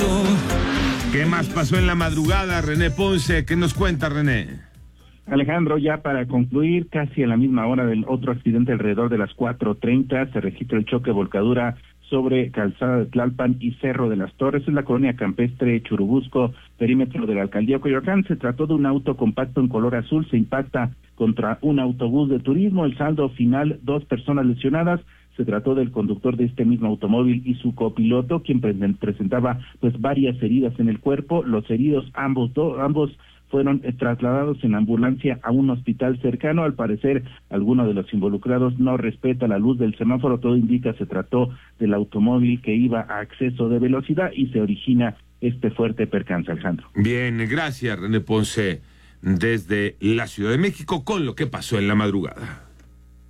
¿Qué más pasó en la madrugada, René Ponce? ¿Qué nos cuenta, René? Alejandro, ya para concluir, casi a la misma hora del otro accidente, alrededor de las 4:30, se registra el choque volcadura sobre Calzada de Tlalpan y Cerro de las Torres, en la colonia campestre Churubusco, perímetro de la alcaldía Coyoacán. Se trató de un auto compacto en color azul, se impacta contra un autobús de turismo. El saldo final, 2 personas lesionadas. Se trató del conductor de este mismo automóvil y su copiloto, quien presentaba pues varias heridas en el cuerpo. Los heridos, ambos fueron trasladados en ambulancia a un hospital cercano. Al parecer, alguno de los involucrados no respeta la luz del semáforo. Todo indica se trató del automóvil que iba a exceso de velocidad y se origina este fuerte percance, Alejandro. Bien, gracias, René Ponce, desde la Ciudad de México con lo que pasó en la madrugada.